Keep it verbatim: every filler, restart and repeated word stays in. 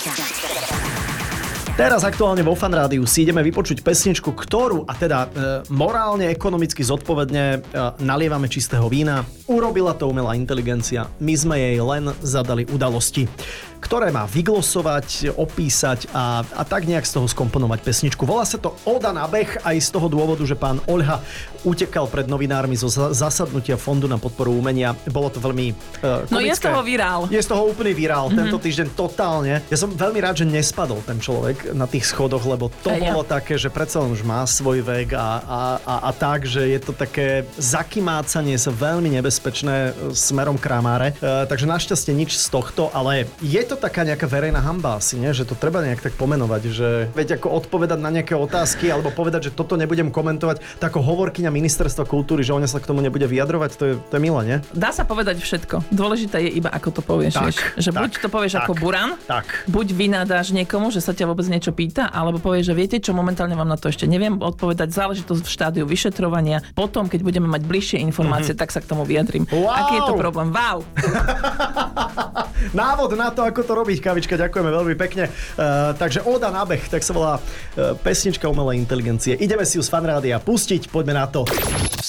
Teraz aktuálne vo Fan Rádiu si ideme vypočuť pesničku, ktorú, a teda e, morálne, ekonomicky zodpovedne e, nalievame čistého vína. Urobila to umelá inteligencia. My sme jej len zadali udalosti, ktoré má vyglosovať, opísať a, a tak nejak z toho skomponovať pesničku. Volá sa to Oda na beh aj z toho dôvodu, že pán Oľha utekal pred novinármi zo zasadnutia Fondu na podporu umenia. Bolo to veľmi e, komické. No je z toho virál. Je z toho úplný virál. Mm-hmm. Tento týždeň totálne. Ja som veľmi rád, že nespadol ten človek na tých schodoch, lebo to aj bolo ja. také, že predsa len už má svoj vek a, a, a, a tak, že je to také zakymácanie sa veľmi nebezpečné smerom k Kramáre. E, takže našťastie nič z tohto, ale je to taká nejaká verejná hanba asi, nie? Že to treba nejak tak pomenovať, že veď ako odpovedať na nejaké otázky alebo povedať, že toto nebudem komentovať, tak ako hovorkyňa ministerstva kultúry, že ona sa k tomu nebude vyjadrovať, to je, to je milé, nie? Dá sa povedať všetko. Dôležité je iba ako to povieš, tak, vieš? Že tak, buď to povieš tak, ako buran, tak. buď vynadáš niekomu, že sa ťa vôbec niečo pýta, alebo povieš, že viete čo, momentálne vám na to ešte neviem odpovedať, záležitosť v štádiu vyšetrovania. Potom, keď budeme mať bližšie informácie, mm-hmm. tak sa k tomu vyjadrím. Wow. Aký je to problém? Wow! Návod na to, ako to robiť, Kavička, ďakujeme veľmi pekne. Uh, takže Oda na beh, tak sa volá uh, pesnička umelej inteligencie. Ideme si ju z Fan Rádia pustiť, poďme na to.